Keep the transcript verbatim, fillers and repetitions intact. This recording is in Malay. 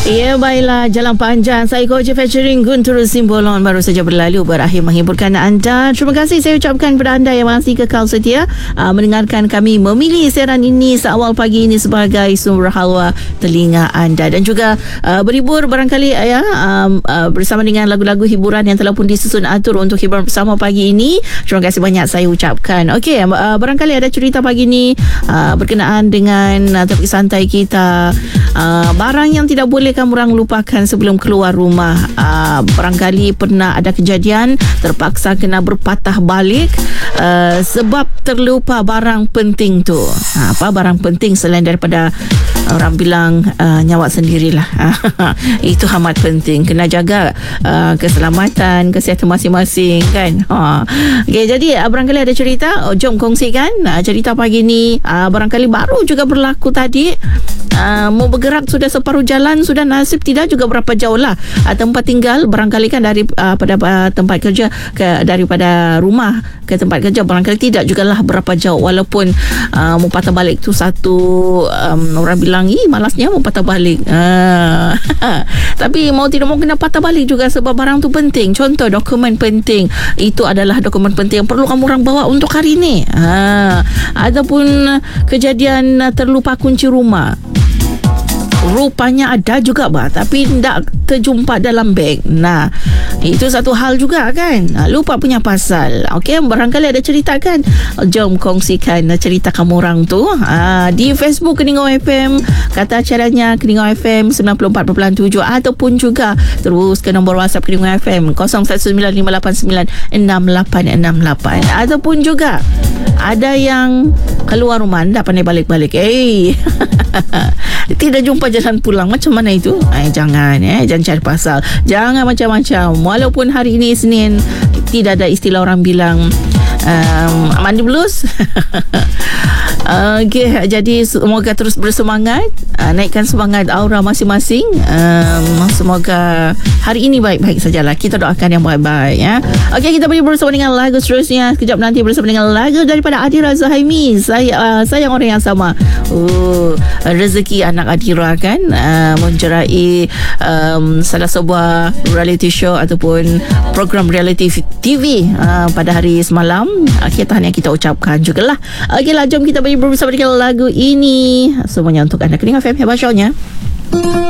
Ya, baiklah, jalan panjang Psycho featuring Guntur Simbolon baru saja berlalu, berakhir menghiburkan anda. Terima kasih saya ucapkan kepada anda yang masih kekal setia uh, mendengarkan kami, memilih siaran ini seawal pagi ini sebagai sumber halwa telinga anda, dan juga uh, berhibur barangkali uh, ya um, uh, bersama dengan lagu-lagu hiburan yang telah pun disusun atur untuk hiburan bersama pagi ini. Terima kasih banyak saya ucapkan. Okey, uh, barangkali ada cerita pagi ini uh, berkenaan dengan uh, topik santai kita, uh, barang yang tidak boleh kamu orang lupakan sebelum keluar rumah. Uh, barangkali pernah ada kejadian terpaksa kena berpatah balik uh, sebab terlupa barang penting tu. Uh, apa barang penting selain daripada orang bilang uh, nyawa sendirilah. Itu amat penting. Kena jaga uh, keselamatan, kesihatan masing-masing kan. Ha. Okay, jadi uh, barangkali ada cerita, oh, jom kongsikan uh, cerita pagi ni. Uh, barangkali baru juga berlaku tadi. Uh, mau bergerak sudah separuh jalan, sudah nasib tidak juga berapa jauh lah uh, tempat tinggal. Barangkali kan dari uh, pada uh, tempat kerja ke, daripada rumah ke tempat kerja barangkali tidak jugalah berapa jauh, walaupun uh, mau patah balik tu satu um, orang bilang ih malasnya mau patah balik, uh, tapi mau tidak mau kena patah balik juga sebab barang tu penting. Contoh dokumen penting, itu adalah dokumen penting yang perlu kamu orang bawa untuk hari ni. uh, Ataupun kejadian uh, terlupa kunci rumah, rupanya ada juga bah, tapi tidak terjumpa dalam beg. Nah, itu satu hal juga kan, lupa punya pasal. Okey, barangkali ada cerita kan, jom kongsikan cerita kamu orang tu ha, di Facebook Keningau F M. Kata caranya Keningau F M sembilan puluh empat perpuluhan tujuh, ataupun juga terus ke nombor WhatsApp Keningau F M kosong satu sembilan lima lapan sembilan enam lapan enam lapan. Ataupun juga ada yang keluar rumah tak pandai balik-balik, eh tidak jumpa jalan pulang, macam mana itu? Eh, jangan eh jangan cari pasal, jangan macam-macam. Walaupun hari ini Senin, tidak ada istilah orang bilang um, mandi blues. Okey, jadi semoga terus bersemangat, uh, naikkan semangat aura masing-masing. Um, semoga hari ini baik-baik sajalah. Kita doakan yang baik-baik ya. Okey, kita beri bersama dengan lagu seterusnya. Sekejap nanti bersama dengan lagu daripada Adira Zahaimi, Saya uh, Sayang Orang Yang Sama. Oh, rezeki anak Adira kan uh, menjerai um, salah sebuah reality show ataupun program reality T V uh, pada hari semalam. Akhir tahun yang kita ucapkan jugalah. Okeylah, jom kita beri bersama dengan lagu ini. Semuanya untuk anda. Keningau F M, hebat shownya.